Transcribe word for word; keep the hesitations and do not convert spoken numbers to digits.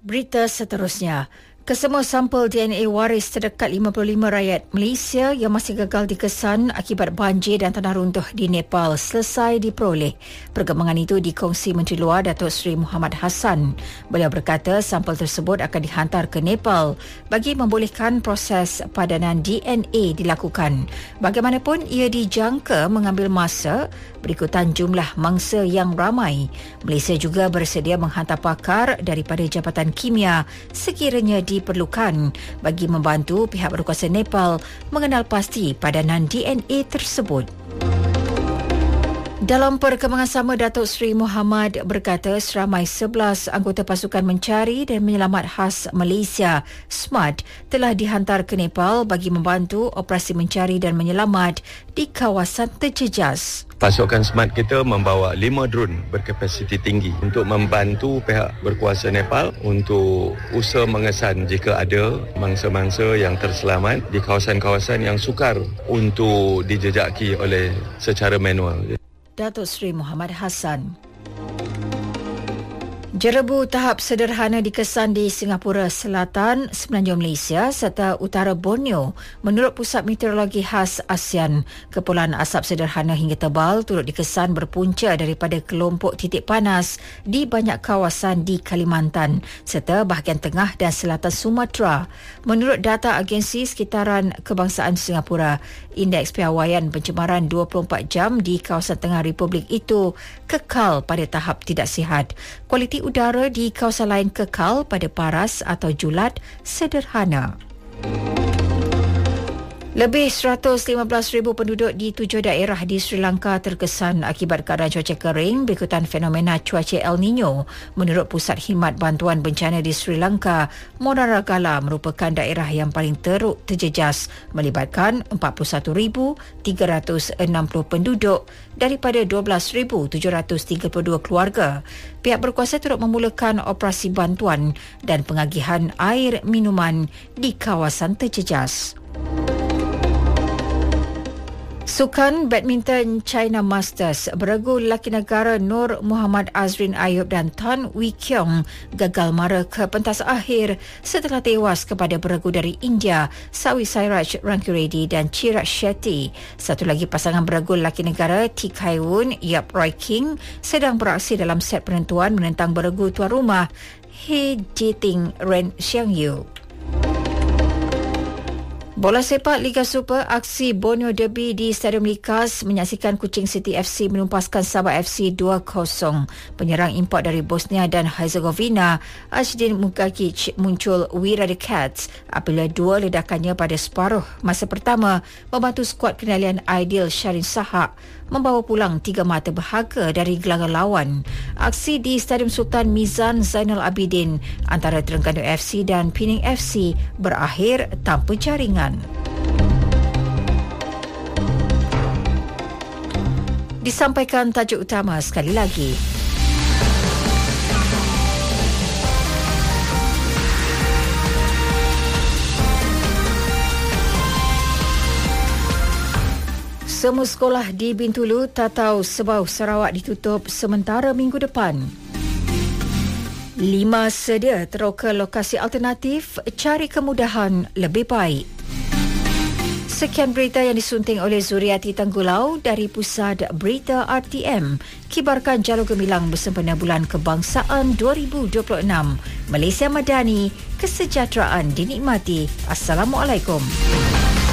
Berita seterusnya. Kesemua sampel D N A waris terdekat lima puluh lima rakyat Malaysia yang masih gagal dikesan akibat banjir dan tanah runtuh di Nepal selesai diperoleh. Perkembangan itu dikongsi Menteri Luar Datuk Seri Muhammad Hassan. Beliau berkata sampel tersebut akan dihantar ke Nepal bagi membolehkan proses padanan D N A dilakukan. Bagaimanapun, ia dijangka mengambil masa berikutan jumlah mangsa yang ramai. Malaysia juga bersedia menghantar pakar daripada Jabatan Kimia sekiranya di diperlukan bagi membantu pihak berkuasa Nepal mengenal pasti padanan D N A tersebut. Dalam perkembangan sama, Datuk Seri Muhammad berkata seramai sebelas anggota pasukan mencari dan menyelamat khas Malaysia SMART telah dihantar ke Nepal bagi membantu operasi mencari dan menyelamat di kawasan terjejas. Pasukan SMART kita membawa lima drone berkapasiti tinggi untuk membantu pihak berkuasa Nepal untuk usaha mengesan jika ada mangsa-mangsa yang terselamat di kawasan-kawasan yang sukar untuk dijejaki oleh secara manual. Datuk Seri Muhammad Hassan. Jerebu tahap sederhana dikesan di Singapura Selatan, Semenanjung Malaysia serta Utara Borneo. Menurut Pusat Meteorologi Khas ASEAN, kepulan asap sederhana hingga tebal turut dikesan berpunca daripada kelompok titik panas di banyak kawasan di Kalimantan serta bahagian tengah dan selatan Sumatera. Menurut data Agensi Sekitaran Kebangsaan Singapura, indeks piawaian pencemaran dua puluh empat jam di kawasan tengah Republik itu kekal pada tahap tidak sihat. Kualiti udara di kawasan lain kekal pada paras atau julat sederhana. Lebih seratus lima belas ribu penduduk di tujuh daerah di Sri Lanka terkesan akibat keadaan cuaca kering berikutan fenomena cuaca El Nino. Menurut Pusat Khidmat Bantuan Bencana di Sri Lanka, Monaragala merupakan daerah yang paling teruk terjejas melibatkan empat puluh satu ribu tiga ratus enam puluh penduduk daripada dua belas ribu tujuh ratus tiga puluh dua keluarga. Pihak berkuasa turut memulakan operasi bantuan dan pengagihan air minuman di kawasan terjejas. Sukan badminton China Masters, beregu lelaki negara Nur Muhammad Azrin Ayub dan Tan Wee Kiong gagal mara ke pentas akhir setelah tewas kepada beregu dari India Sawi Sairaj Rankireddy dan Chirag Shetty. Satu lagi pasangan beregu lelaki negara T. Kaiwoon Yap Roy King sedang beraksi dalam set penentuan menentang beregu tuan rumah He Jiting Ren Xiang Yu. Bola sepak Liga Super, aksi Borneo Derby di Stadium Likas menyaksikan Kuching City F C menumpaskan Sabah F C dua kosong. Penyerang import dari Bosnia dan Herzegovina, Ajdin Mugagic muncul wira the Cats apabila dua ledakannya pada separuh masa pertama membantu skuad kendalian Aidil Sharin Sahak membawa pulang tiga mata berharga dari gelanggang lawan. Aksi di Stadium Sultan Mizan Zainal Abidin antara Terengganu F C dan Pening F C berakhir tanpa jaringan. Disampaikan tajuk utama sekali lagi. Semua sekolah di Bintulu, Tatau, Sebau, Sarawak ditutup sementara minggu depan. Lima sedia teroka lokasi alternatif, cari kemudahan lebih baik. Sekian berita yang disunting oleh Zuriati Tanggulau dari Pusat Berita R T M. Kibarkan jalur gemilang bersempena Bulan Kebangsaan dua ribu dua puluh enam. Malaysia Madani, kesejahteraan dinikmati. Assalamualaikum.